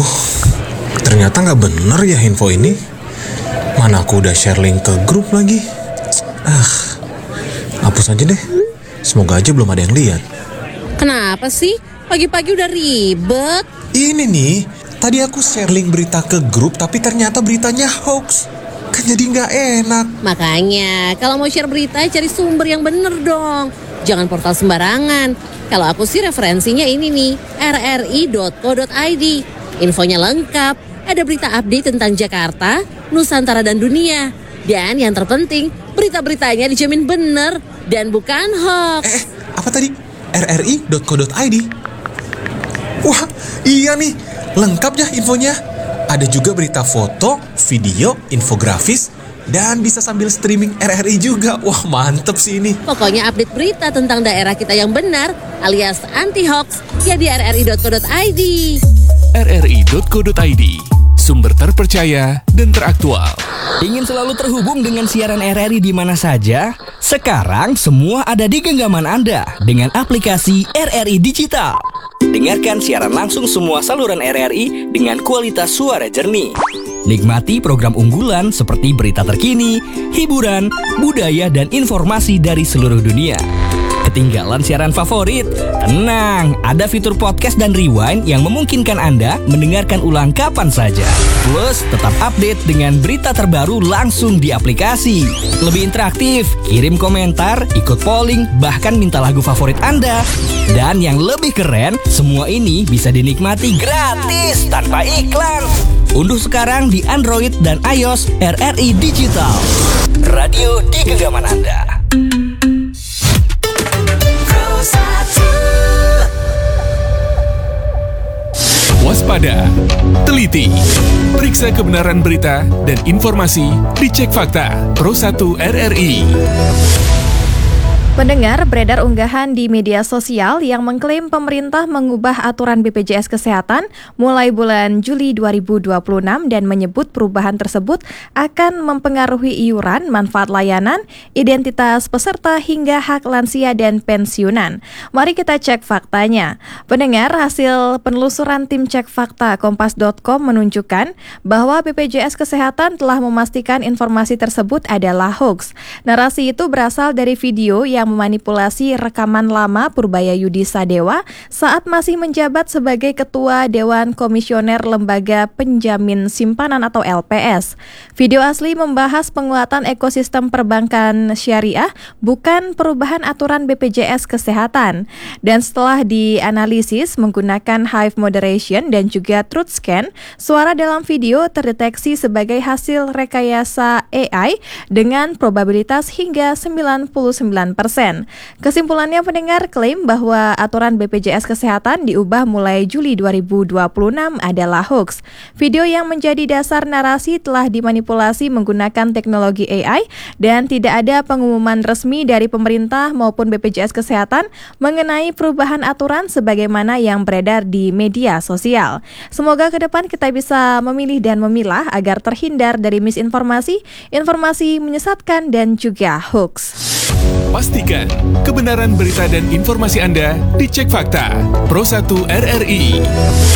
Aduh, ternyata nggak bener ya info ini. Mana aku udah share link ke grup lagi. Hapus aja deh. Semoga aja belum ada yang lihat. Kenapa sih? Pagi-pagi udah ribet. Ini nih, tadi aku share link berita ke grup tapi ternyata beritanya hoax. Kan jadi nggak enak. Makanya, kalau mau share berita cari sumber yang bener dong. Jangan portal sembarangan. Kalau aku sih referensinya ini nih, rri.co.id. Infonya lengkap, ada berita update tentang Jakarta, Nusantara dan dunia. Dan yang terpenting, berita-beritanya dijamin bener dan bukan hoax. Apa tadi? rri.co.id. Wah, iya nih, lengkap ya infonya. Ada juga berita foto, video, infografis, dan bisa sambil streaming RRI juga. Wah, mantep sih ini. Pokoknya update berita tentang daerah kita yang benar alias anti-hoax ya di rri.co.id. rri.co.id, sumber terpercaya dan teraktual. Ingin selalu terhubung dengan siaran RRI di mana saja? Sekarang semua ada di genggaman Anda dengan aplikasi RRI Digital. Dengarkan siaran langsung semua saluran RRI dengan kualitas suara jernih. Nikmati program unggulan seperti berita terkini, hiburan, budaya, dan informasi dari seluruh dunia. Ketinggalan siaran favorit? Tenang, ada fitur podcast dan rewind yang memungkinkan Anda mendengarkan ulang kapan saja. Plus, tetap update dengan berita terbaru langsung di aplikasi. Lebih interaktif, kirim komentar, ikut polling, bahkan minta lagu favorit Anda. Dan yang lebih keren, semua ini bisa dinikmati gratis tanpa iklan. Unduh sekarang di Android dan iOS RRI Digital. Radio di genggaman Anda. Waspada, teliti, periksa kebenaran berita dan informasi, dicek fakta. Pro 1 RRI. Pendengar, beredar unggahan di media sosial yang mengklaim pemerintah mengubah aturan BPJS Kesehatan mulai bulan Juli 2026 dan menyebut perubahan tersebut akan mempengaruhi iuran, manfaat layanan, identitas peserta hingga hak lansia dan pensiunan. Mari kita cek faktanya. Pendengar, hasil penelusuran tim cek fakta Kompas.com menunjukkan bahwa BPJS Kesehatan telah memastikan informasi tersebut adalah hoax. Narasi itu berasal dari video yang memanipulasi rekaman lama Purbaya Yudi Sadewa saat masih menjabat sebagai Ketua Dewan Komisioner Lembaga Penjamin Simpanan atau LPS. Video asli membahas penguatan ekosistem perbankan syariah, bukan perubahan aturan BPJS Kesehatan. Dan setelah dianalisis menggunakan Hive Moderation dan juga Truth Scan, suara dalam video terdeteksi sebagai hasil rekayasa AI dengan probabilitas hingga 99%. Kesimpulannya, pendengar, klaim bahwa aturan BPJS Kesehatan diubah mulai Juli 2026 adalah hoax. Video yang menjadi dasar narasi telah dimanipulasi menggunakan teknologi AI dan tidak ada pengumuman resmi dari pemerintah maupun BPJS Kesehatan mengenai perubahan aturan sebagaimana yang beredar di media sosial. Semoga ke depan kita bisa memilih dan memilah agar terhindar dari misinformasi, informasi menyesatkan, dan juga hoax. Pastikan kebenaran berita dan informasi Anda dicek fakta. Pro 1 RRI.